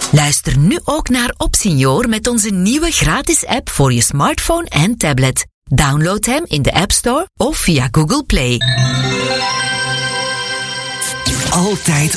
Luister nu ook naar Opsenior met onze nieuwe gratis app voor je smartphone en tablet. Download hem in de App Store of via Google Play. Altijd